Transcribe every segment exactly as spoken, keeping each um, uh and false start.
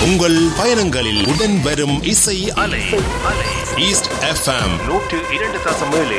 உங்கள் பயணங்களில் உடன் வரும் இசை அலை. ஈஸ்ட் எஃப்எம் நூற்று இரண்டு தசம் ஏழு.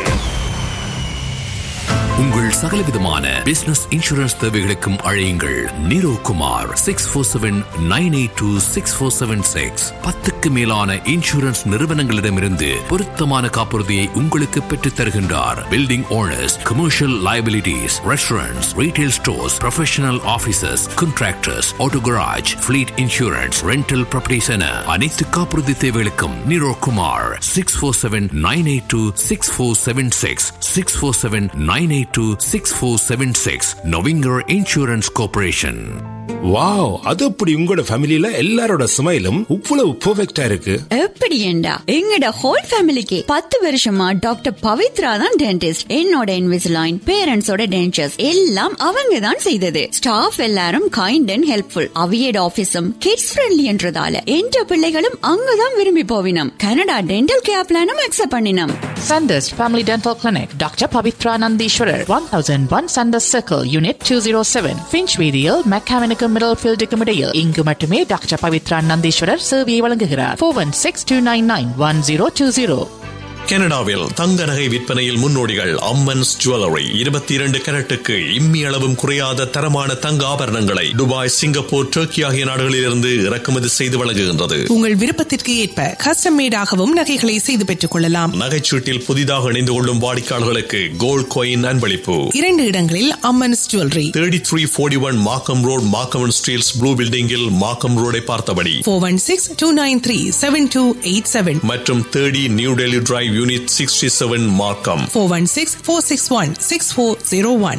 உங்கள் சகலவிதமான பிசினஸ் இன்சூரன்ஸ் தேவைகளுக்கும் அழையுங்கள் நீரோ Kumar six four seven nine eight two six four seven six. பத்துக்கு மேலான இன்சூரன்ஸ் நிறுவனங்களிடமிருந்து பொருத்தமான காப்புறுதியை உங்களுக்கு பெற்றுத் தருகின்றார். Building owners, commercial liabilities, restaurants, retail stores, professional offices, contractors, auto garage, fleet insurance, rental properties என அனைத்து காப்புறுதி தேவைகளுக்கும் நீரோ Kumar six four seven nine eight two six four seven six six four seven nine eight two six four seven six. நொவிங்கர் insurance corporation. Wow, அது அப்படி உங்களோட ஃபேமிலில எல்லாரோட ஸ்மைலும் இவ்வளவு பெர்ஃபெக்ட்டா இருக்கு. எப்படி ஏண்டா எங்கட ஹோல் ஃபேமிலிக்கு பத்து வருஷமா டாக்டர் பவித்ரா தான் டென்டிஸ்ட். என்னோட இன்விசிலைன், பேரண்ட்ஸோட டென்டர்ஸ் எல்லாம் அவங்க தான் செய்தது. ஸ்டாஃப் எல்லாரும் kind and helpful. அவியட் ஆபீஸும் kids friendly என்றதால என்ற பிள்ளைகளும் அங்கதான் விரும்பி போவினம். கனடா டென்டல் கேர் பிளானும் அக்செப்ட் பண்ணினோம். Sanders Family Dental Clinic, Doctor Pavitra Nandishwarar, one thousand one Sanders Circle, Unit two oh seven, Finchweedial, Mechanical Middlefield Decomedial. இங்கு மட்டுமே டாக்டர் பவித்ரா நந்தீஸ்வரர் சேவையை வழங்குகிறார். four one six two nine nine one zero two zero. கனடாவில் தங்க நகை விற்பனையில் முன்னோடிகள் Ammans jewellery. இருபத்தி இரண்டு கேரட்டுக்கு இம்மி அளவும் குறையாத தரமான தங்க ஆபரணங்களை துபாய், சிங்கப்பூர், டர்க்கி ஆகிய நாடுகளிலிருந்து இறக்குமதி செய்து வழங்குகின்றது. உங்கள் விருப்பத்திற்கு ஏற்ப கஸ்டம் மேடாகவும் நகைகளை செய்து பெற்றுக் கொள்ளலாம். நகைச்சீட்டில் புதிதாக இணைந்து கொள்ளும் வாடிக்கையாளர்களுக்கு கோல்ட் காயின் அன்பளிப்பு. இரண்டு இடங்களில் Ammans jewellery. Thirty three forty one மார்க்கம் road, Markham and Steeles blue பில்டிங்கில் மார்க்கம் ரோடை பார்த்தபடி. four one six two nine three seven two eight seven மற்றும் thirty new Delhi drive, unit sixty-seven மார்க்கம். four one six four six one six four zero one.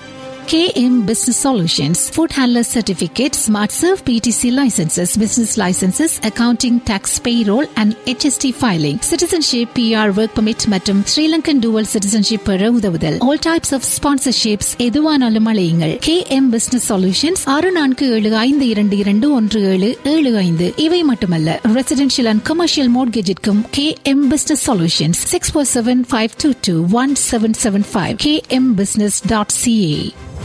K M Business Solutions, Food Handler Certificate, Smart Serve P T C licenses, business licenses, accounting, tax, payroll and H S T filing, citizenship, P R, work permit மற்றும் Sri Lankan dual citizenship பெற உதவுதல். All types of sponsorships எதுவானாலும் அழையுங்கள். K M Business Solutions ஆறு நான்கு ஏழு ஐந்து இரண்டு இரண்டு ஒன்று ஏழு ஏழு ஐந்து. இவை மட்டுமல்ல, residential and commercial mortgageற்கும் K M Business Solutions six four seven five two two one seven seven five k m business dot c a.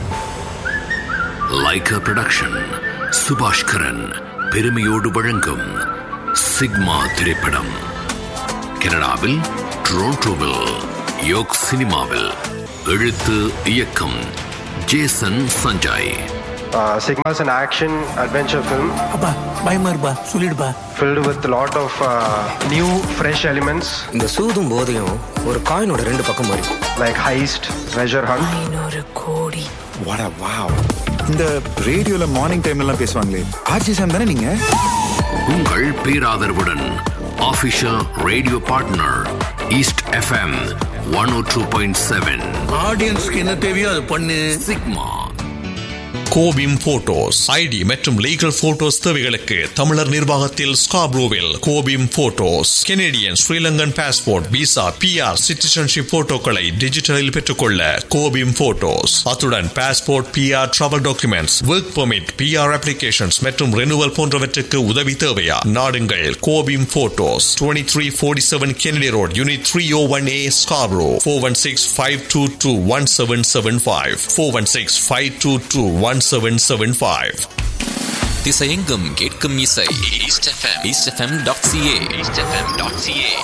Lyca production சுபாஷ் கரன் பெருமையோடு வழங்கும் சிக்மா திரைப்படம் கனடாவில் டொரண்டோவில் யோக் சினிமாவில். எழுத்து இயக்கம் Jason Sanjay. Uh, Sigma is an action adventure film. அப்பா பயமா இருப்பா, சொல்லிடுப்பா. Filled with a lot of uh, new fresh elements. இந்த சூதும் போதையும் ஒரு காயினோட ரெண்டு பக்கம் வரும். Like heist, treasure hunt. ஐநூறு கோடி. வாடா வாவ். இந்த ரேடியோல மார்னிங் டைம்ல எல்லாம் பேசுவாங்களே, ஆர்ஜி சாம் தானே நீங்க? உங்கள் பேராதரவுடன் official radio partner east FM one oh two point seven. ஆடியன்ஸ்க்கு என்ன தேவையோ அது பண்ணு. சிக்மா. கோபிம் போட்டோஸ் ஐடி மற்றும் லீகல் போட்டோஸ் தேவைகளுக்கு தமிழர் நிர்வாகத்தில் ஸ்காப்ரோவில் கோபிம் photos. Canadian, Sri Lankan passport, visa, PR, citizenship போட்டோக்களை டிஜிட்டலில் பெற்றுக்கொள்ள கோபிம் போட்டோஸ். அத்துடன் passport, PR, travel documents, work permit, PR applications மற்றும் ரெனுவல் போன்றவற்றுக்கு உதவி தேவையா? நாடுங்கள் கோபிம் photos. Twenty three forty seven Kennedy road, unit three O one A, Scarborough. four one six five two two one seven seven five four one six five two two one seven seven five. திசையெங்கும் கேட்கும் இசை east FM east FM dot CA east FM dot CA.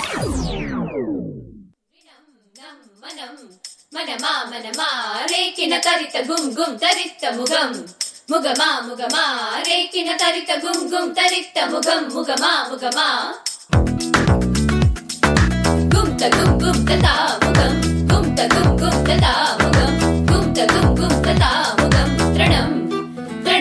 மனமா மனமா ரேக்கின தரித்த கும் கும் தரித்த முகம் முகமா முகமா ரேக்கின தரித்த கும் கும் தரித்த முகம் முகமா முகமா கும் த கும் கும் ததா